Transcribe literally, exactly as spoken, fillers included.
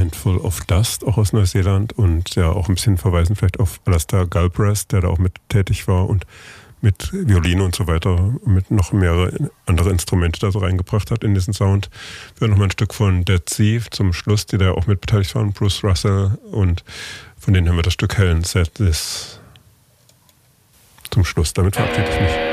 Handful of Dust, auch aus Neuseeland, und ja auch ein bisschen verweisen vielleicht auf Alastair Galbraith, der da auch mit tätig war und mit Violine und so weiter, mit noch mehrere andere Instrumente da so reingebracht hat in diesen Sound. Wir hören nochmal ein Stück von Dead Sea zum Schluss, die da auch mit beteiligt waren, Bruce Russell, und von denen haben wir das Stück Helen Said This zum Schluss. Damit verabschiede ich mich.